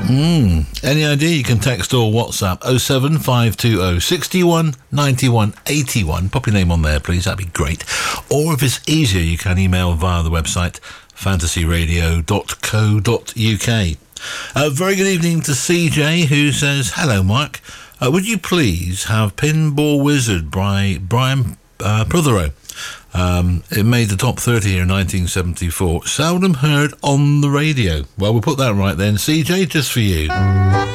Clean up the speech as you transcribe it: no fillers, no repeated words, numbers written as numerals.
Any idea? You can text or WhatsApp 07520 61 91 81. Pop your name on there, please. That'd be great. Or if it's easier, you can email via the website fantasyradio.co.uk. Very good evening to CJ, who says, hello, Mark. Would you please have Pinball Wizard by Brian Prothero? It made the top 30 here in 1974. Seldom heard on the radio. Well, we'll put that right then. CJ, just for you.